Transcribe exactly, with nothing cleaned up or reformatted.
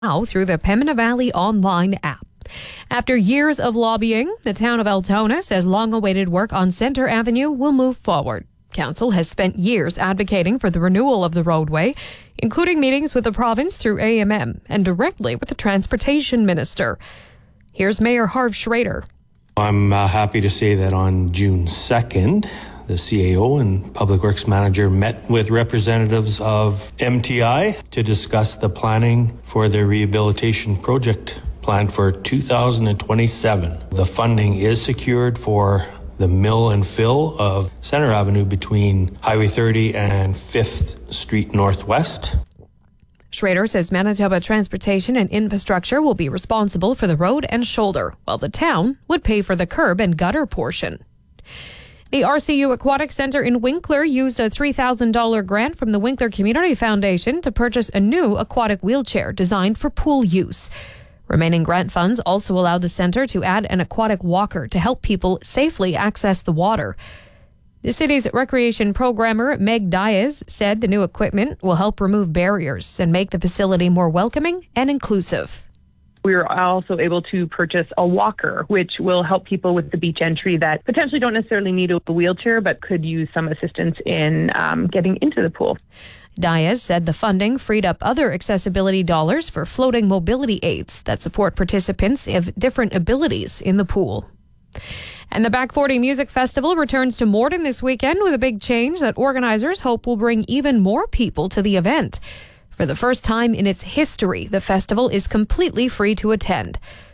now through the Pembina Valley online app. After years of lobbying, the town of Altona says long-awaited work on Centre Avenue will move forward. Council has spent years advocating for the renewal of the roadway, including meetings with the province through A M M and directly with the transportation minister. Here's Mayor Harv Schrader. I'm uh, happy to say that on June second, the C A O and Public Works Manager met with representatives of M T I to discuss the planning for the rehabilitation project planned for two thousand twenty-seven. The funding is secured for the mill and fill of Centre Avenue between Highway thirty and fifth Street Northwest. Schrader says Manitoba Transportation and Infrastructure will be responsible for the road and shoulder, while the town would pay for the curb and gutter portion. The R C U Aquatic Centre in Winkler used a three thousand dollars grant from the Winkler Community Foundation to purchase a new aquatic wheelchair designed for pool use. Remaining grant funds also allow the centre to add an aquatic walker to help people safely access the water. The city's recreation programmer, Meg Diaz, said the new equipment will help remove barriers and make the facility more welcoming and inclusive. We were also able to purchase a walker, which will help people with the beach entry that potentially don't necessarily need a wheelchair, but could use some assistance in um, getting into the pool. Diaz said the funding freed up other accessibility dollars for floating mobility aids that support participants of different abilities in the pool. And the Back forty Music Festival returns to Morden this weekend with a big change that organizers hope will bring even more people to the event. For the first time in its history, the festival is completely free to attend.